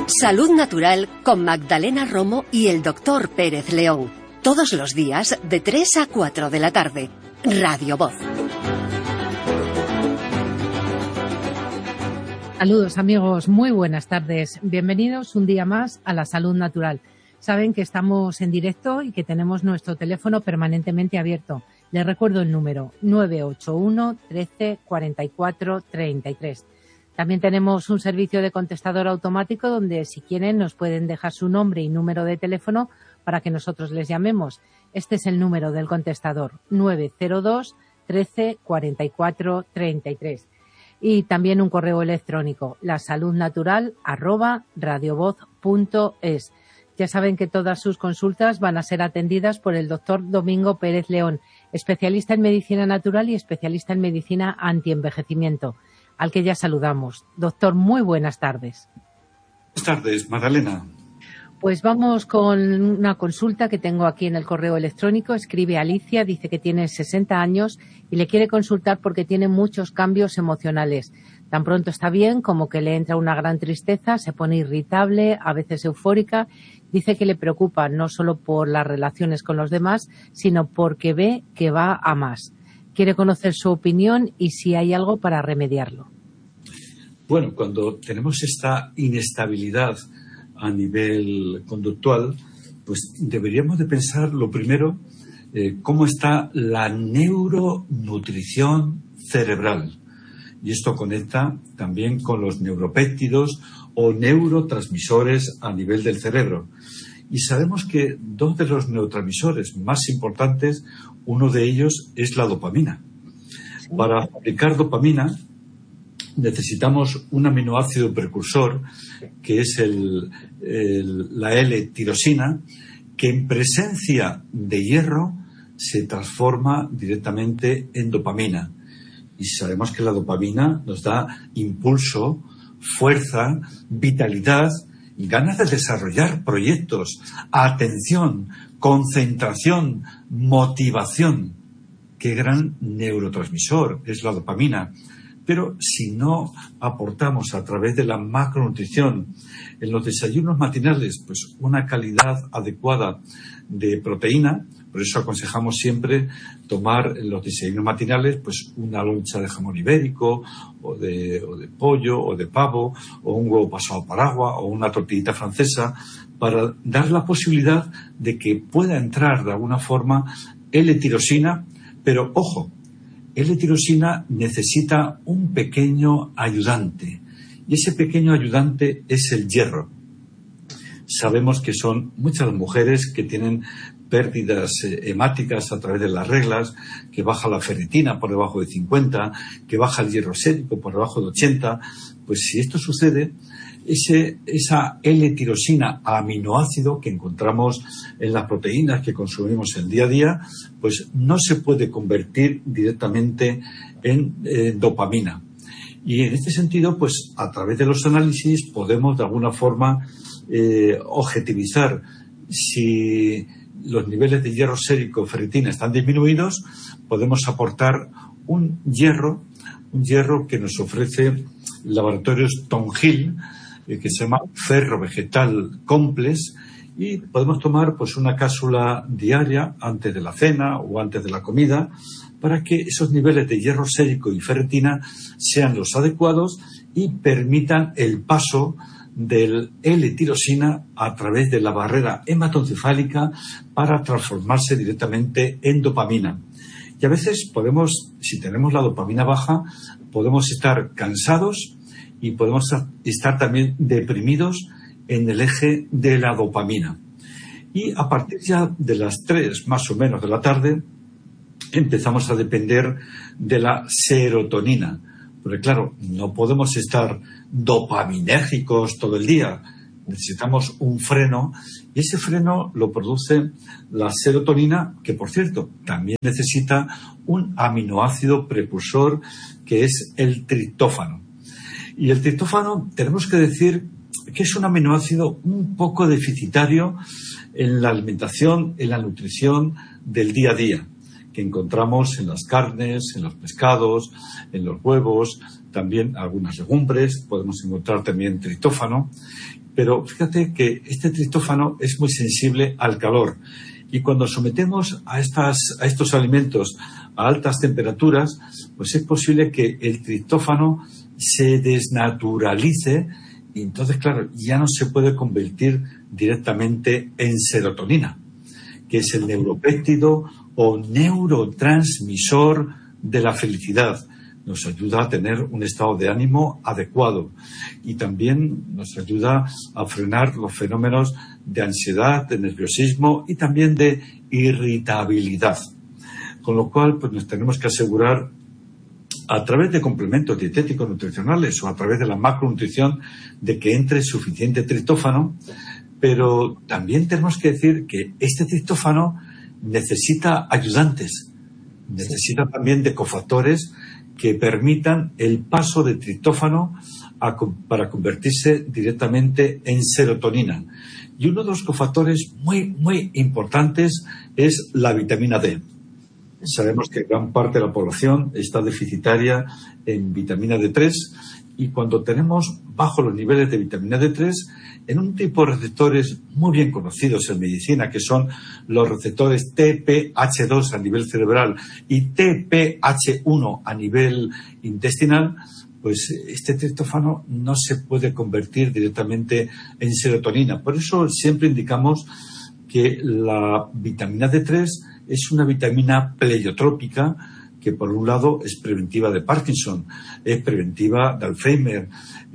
Salud Natural con Magdalena Romo y el Dr. Pérez León. Todos los días de 3 a 4 de la tarde. Radio Voz. Saludos amigos, muy buenas tardes. Bienvenidos un día más a la Salud Natural. Saben que estamos en directo y que tenemos nuestro teléfono permanentemente abierto. Les recuerdo el número 981 13 44 33. También tenemos un servicio de contestador automático donde si quieren nos pueden dejar su nombre y número de teléfono para que nosotros les llamemos. Este es el número del contestador 902 13 44 33. Y también un correo electrónico, lasaludnatural@radiovoz.es. Ya saben que todas sus consultas van a ser atendidas por el doctor Domingo Pérez León, especialista en medicina natural y especialista en medicina antienvejecimiento, al que ya saludamos. Doctor, muy buenas tardes. Buenas tardes, Magdalena. Pues vamos con una consulta que tengo aquí en el correo electrónico. Escribe Alicia, dice que tiene 60 años y le quiere consultar porque tiene muchos cambios emocionales. Tan pronto está bien como que le entra una gran tristeza, se pone irritable, a veces eufórica. Dice que le preocupa no solo por las relaciones con los demás, sino porque ve que va a más. Quiere conocer su opinión y si hay algo para remediarlo. Bueno, cuando tenemos esta inestabilidad a nivel conductual, pues deberíamos de pensar lo primero, cómo está la neuronutrición cerebral. Y esto conecta también con los neuropéptidos o neurotransmisores a nivel del cerebro. Y sabemos que dos de los neurotransmisores más importantes, uno de ellos es la dopamina. Para fabricar dopamina necesitamos un aminoácido precursor que es la L-tirosina, que en presencia de hierro se transforma directamente en dopamina. Y sabemos que la dopamina nos da impulso, fuerza, vitalidad y ganas de desarrollar proyectos, atención, concentración, motivación. Qué gran neurotransmisor es la dopamina. Pero si no aportamos a través de la macronutrición en los desayunos matinales pues una calidad adecuada de proteína, por eso aconsejamos siempre tomar en los desayunos matinales pues una loncha de jamón ibérico o de pollo o de pavo o un huevo pasado por agua o una tortillita francesa para dar la posibilidad de que pueda entrar de alguna forma L-tirosina, pero ojo, L-tirosina necesita un pequeño ayudante y ese pequeño ayudante es el hierro. Sabemos que son muchas mujeres que tienen pérdidas hemáticas a través de las reglas, que baja la ferritina por debajo de 50, que baja el hierro sérico por debajo de 80. Pues si esto sucede, esa L-tirosina aminoácido que encontramos en las proteínas que consumimos el día a día, pues no se puede convertir directamente en dopamina. Y en este sentido, pues a través de los análisis podemos de alguna forma objetivizar si los niveles de hierro sérico, ferritina están disminuidos, podemos aportar un hierro que nos ofrece Laboratorios Tongil, que se llama Ferro Vegetal Complex, y podemos tomar pues una cápsula diaria antes de la cena o antes de la comida para que esos niveles de hierro sérico y ferritina sean los adecuados y permitan el paso del L-tirosina a través de la barrera hematoencefálica para transformarse directamente en dopamina. Y a veces podemos, si tenemos la dopamina baja, podemos estar cansados y podemos estar también deprimidos en el eje de la dopamina. Y a partir ya de las 3 más o menos de la tarde empezamos a depender de la serotonina. Porque claro, no podemos estar dopaminérgicos todo el día. Necesitamos un freno y ese freno lo produce la serotonina, que por cierto también necesita un aminoácido precursor que es el triptófano. Y el triptófano tenemos que decir que es un aminoácido un poco deficitario en la alimentación, en la nutrición del día a día, que encontramos en las carnes, en los pescados, en los huevos, también algunas legumbres, podemos encontrar también triptófano, pero fíjate que este triptófano es muy sensible al calor y cuando sometemos a estos alimentos a altas temperaturas, pues es posible que el triptófano se desnaturalice y entonces, claro, ya no se puede convertir directamente en serotonina, que es el neuropéptido o neurotransmisor de la felicidad. Nos ayuda a tener un estado de ánimo adecuado y también nos ayuda a frenar los fenómenos de ansiedad, de nerviosismo y también de irritabilidad. Con lo cual, pues nos tenemos que asegurar a través de complementos dietéticos nutricionales o a través de la macronutrición de que entre suficiente triptófano, pero también tenemos que decir que este triptófano necesita ayudantes, necesita también de cofactores que permitan el paso de triptófano para convertirse directamente en serotonina. Y uno de los cofactores muy importantes es la vitamina D. Sabemos que gran parte de la población está deficitaria en vitamina D3 y cuando tenemos bajos los niveles de vitamina D3, en un tipo de receptores muy bien conocidos en medicina, que son los receptores TPH2 a nivel cerebral y TPH1 a nivel intestinal, pues este triptófano no se puede convertir directamente en serotonina. Por eso siempre indicamos que la vitamina D3 es una vitamina pleiotrópica que por un lado es preventiva de Parkinson, es preventiva de Alzheimer,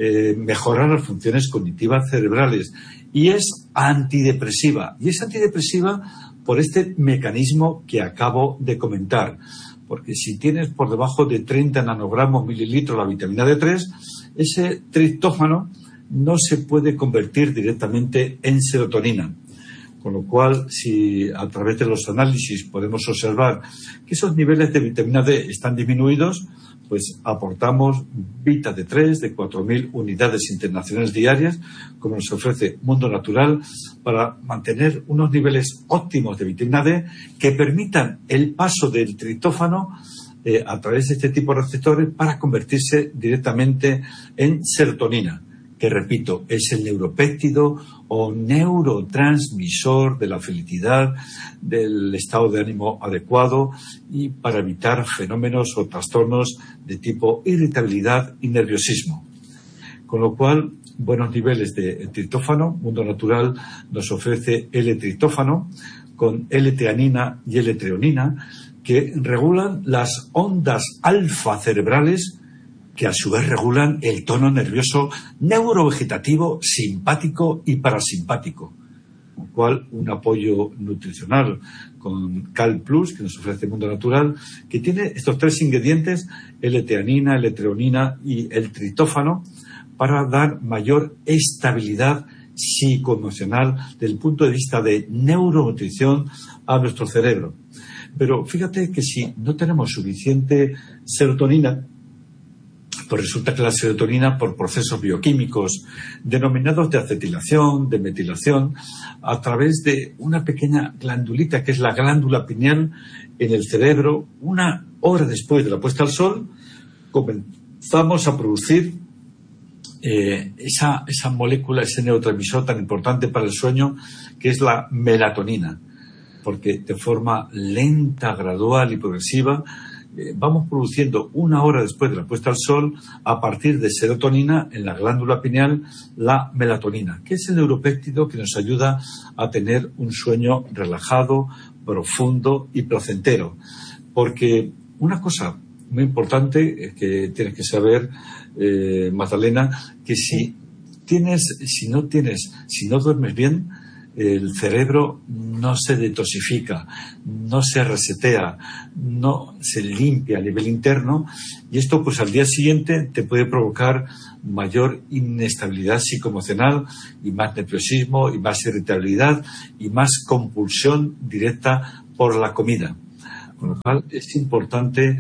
mejora las funciones cognitivas cerebrales y es antidepresiva. Y es antidepresiva por este mecanismo que acabo de comentar. Porque si tienes por debajo de 30 nanogramos mililitros la vitamina D3, ese triptófano no se puede convertir directamente en serotonina. Con lo cual, si a través de los análisis podemos observar que esos niveles de vitamina D están disminuidos, pues aportamos Vita D3 de 4.000 unidades internacionales diarias, como nos ofrece Mundo Natural, para mantener unos niveles óptimos de vitamina D que permitan el paso del triptófano a través de este tipo de receptores para convertirse directamente en serotonina, que repito, es el neuropéptido o neurotransmisor de la felicidad, del estado de ánimo adecuado y para evitar fenómenos o trastornos de tipo irritabilidad y nerviosismo. Con lo cual, buenos niveles de triptófano. Mundo Natural nos ofrece L-triptófano con L-teanina y L-treonina que regulan las ondas alfa cerebrales que a su vez regulan el tono nervioso neurovegetativo, simpático y parasimpático. Con lo cual, un apoyo nutricional con Cal Plus, que nos ofrece Mundo Natural, que tiene estos tres ingredientes, L-teanina, L-treonina y el triptófano, para dar mayor estabilidad psicoemocional desde el punto de vista de neuronutrición a nuestro cerebro. Pero fíjate que si no tenemos suficiente serotonina, pues resulta que la serotonina, por procesos bioquímicos denominados de acetilación, de metilación, a través de una pequeña glandulita que es la glándula pineal en el cerebro, una hora después de la puesta al sol, comenzamos a producir esa molécula, ese neurotransmisor tan importante para el sueño, que es la melatonina, porque de forma lenta, gradual y progresiva vamos produciendo una hora después de la puesta al sol, a partir de serotonina en la glándula pineal, la melatonina, que es el neuropéptido que nos ayuda a tener un sueño relajado, profundo y placentero. Porque una cosa muy importante que tienes que saber, Magdalena, que si no duermes bien, el cerebro no se detoxifica, no se resetea, no se limpia a nivel interno y esto pues al día siguiente te puede provocar mayor inestabilidad psicoemocional y más nerviosismo y más irritabilidad y más compulsión directa por la comida. Con lo cual es importante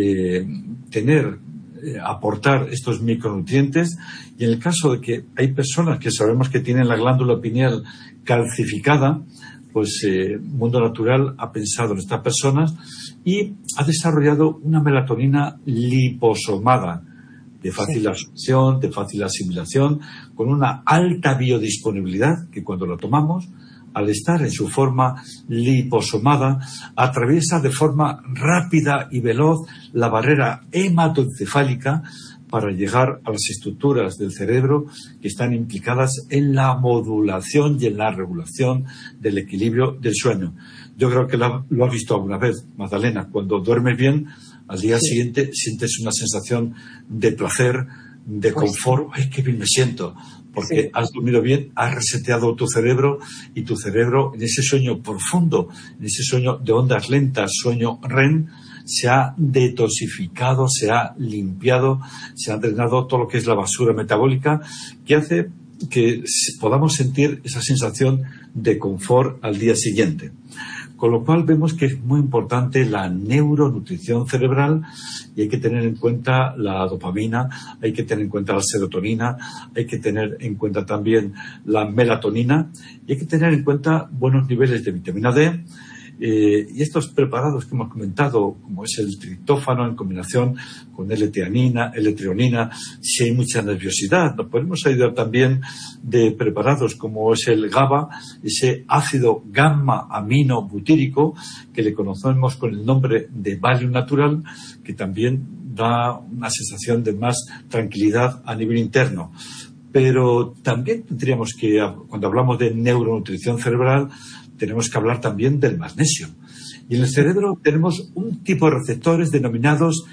aportar estos micronutrientes y en el caso de que hay personas que sabemos que tienen la glándula pineal calcificada, pues Mundo Natural ha pensado en estas personas y ha desarrollado una melatonina liposomada, de fácil absorción, de fácil asimilación, con una alta biodisponibilidad que cuando lo tomamos, al estar en su forma liposomada, atraviesa de forma rápida y veloz la barrera hematoencefálica para llegar a las estructuras del cerebro que están implicadas en la modulación y en la regulación del equilibrio del sueño. Yo creo que lo has visto alguna vez, Magdalena. Cuando duermes bien, al día siguiente sientes una sensación de placer, de confort. ¡Ay, qué bien me siento! Porque has dormido bien, has reseteado tu cerebro y tu cerebro en ese sueño profundo, en ese sueño de ondas lentas, sueño REM, se ha detoxificado, se ha limpiado, se ha drenado todo lo que es la basura metabólica que hace que podamos sentir esa sensación de confort al día siguiente. Con lo cual vemos que es muy importante la neuronutrición cerebral y hay que tener en cuenta la dopamina, hay que tener en cuenta la serotonina, hay que tener en cuenta también la melatonina y hay que tener en cuenta buenos niveles de vitamina D. Y estos preparados que hemos comentado, como es el triptófano en combinación con L-teanina, L-treonina, si hay mucha nerviosidad, nos podemos ayudar también de preparados como es el GABA, ese ácido gamma-amino-butírico, que le conocemos con el nombre de Valium natural, que también da una sensación de más tranquilidad a nivel interno. Pero también tendríamos que, cuando hablamos de neuronutrición cerebral, tenemos que hablar también del magnesio. Y en el cerebro tenemos un tipo de receptores denominados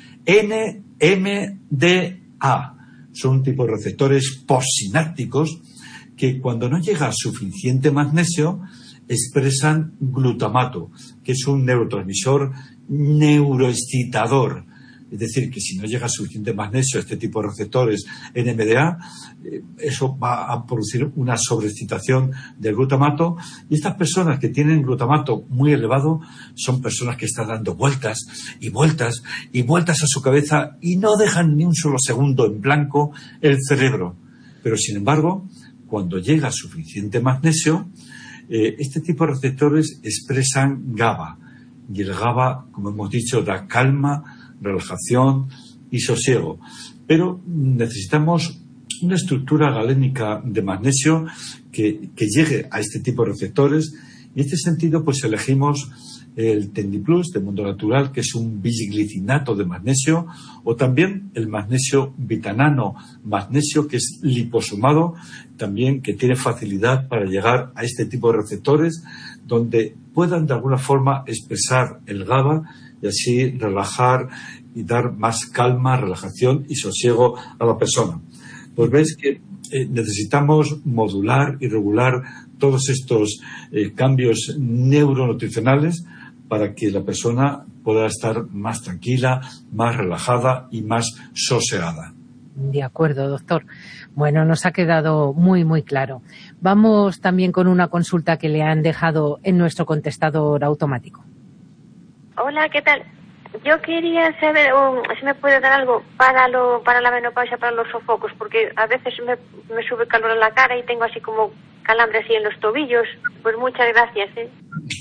NMDA. Son un tipo de receptores postsinápticos que cuando no llega suficiente magnesio expresan glutamato, que es un neurotransmisor neuroexcitador. Es decir, que si no llega suficiente magnesio a este tipo de receptores NMDA, eso va a producir una sobreexcitación del glutamato. Y estas personas que tienen glutamato muy elevado son personas que están dando vueltas y vueltas y vueltas a su cabeza y no dejan ni un solo segundo en blanco el cerebro. Pero, sin embargo, cuando llega suficiente magnesio, este tipo de receptores expresan GABA. Y el GABA, como hemos dicho, da calma, relajación y sosiego. Pero necesitamos una estructura galénica de magnesio que llegue a este tipo de receptores y en este sentido pues elegimos el Tendiplus de Mundo Natural, que es un bisglicinato de magnesio, o también el magnesio vitanano magnesio, que es liposomado, también que tiene facilidad para llegar a este tipo de receptores donde puedan de alguna forma expresar el GABA y así relajar y dar más calma, relajación y sosiego a la persona. Pues ves que necesitamos modular y regular todos estos cambios neuronutricionales para que la persona pueda estar más tranquila, más relajada y más sosegada. De acuerdo, doctor. Bueno, nos ha quedado muy, muy claro. Vamos también con una consulta que le han dejado en nuestro contestador automático. Hola, ¿qué tal? Yo quería saber si me puede dar algo para la menopausia, para los sofocos, porque a veces me sube calor en la cara y tengo así como calambre así en los tobillos. Pues muchas gracias, ¿eh?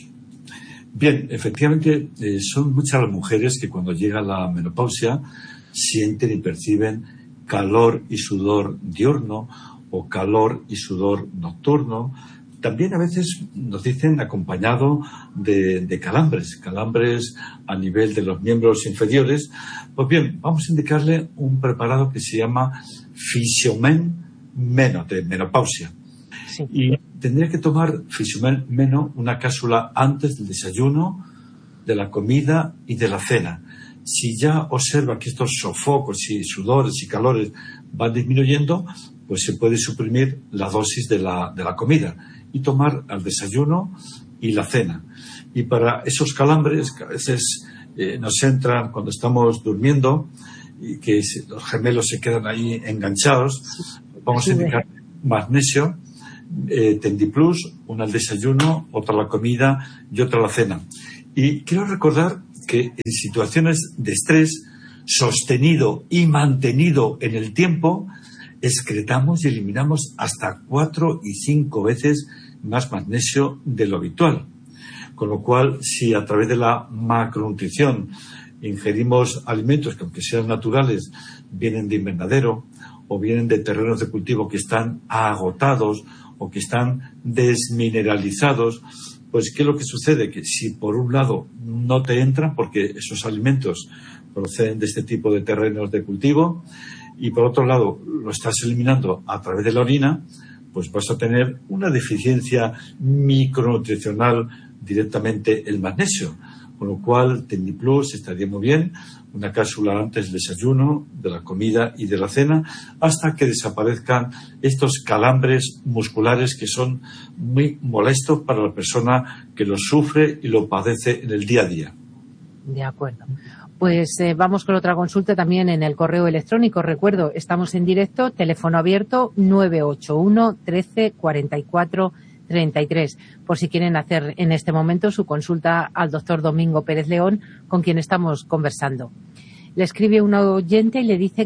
Bien, efectivamente, son muchas las mujeres que cuando llega la menopausia sienten y perciben calor y sudor diurno o calor y sudor nocturno. También a veces nos dicen acompañado de calambres a nivel de los miembros inferiores. Pues bien, vamos a indicarle un preparado que se llama Fisiomen Meno, de menopausia. Sí. Y tendría que tomar Fisiomen Meno una cápsula antes del desayuno, de la comida y de la cena. Si ya observa que estos sofocos y sudores y calores van disminuyendo, pues se puede suprimir la dosis de la comida y tomar al desayuno y la cena. Y para esos calambres que a veces nos entran cuando estamos durmiendo y que los gemelos se quedan ahí enganchados, vamos a indicar magnesio, Tendiplus, una al desayuno, otra a la comida y otra a la cena. Y quiero recordar que en situaciones de estrés sostenido y mantenido en el tiempo, excretamos y eliminamos hasta 4 y 5 veces más magnesio de lo habitual. Con lo cual, si a través de la macronutrición ingerimos alimentos que, aunque sean naturales, vienen de invernadero o vienen de terrenos de cultivo que están agotados o que están desmineralizados, pues ¿qué es lo que sucede? Que si por un lado no te entran, porque esos alimentos proceden de este tipo de terrenos de cultivo, y por otro lado lo estás eliminando a través de la orina, pues vas a tener una deficiencia micronutricional directamente el magnesio. Con lo cual, Tecniplus estaría muy bien, una cápsula antes del desayuno, de la comida y de la cena, hasta que desaparezcan estos calambres musculares que son muy molestos para la persona que lo sufre y lo padece en el día a día. De acuerdo. Pues vamos con otra consulta también en el correo electrónico. Recuerdo, estamos en directo, teléfono abierto 981 13 44 33, por si quieren hacer en este momento su consulta al doctor Domingo Pérez León, con quien estamos conversando. Le escribe un oyente y le dice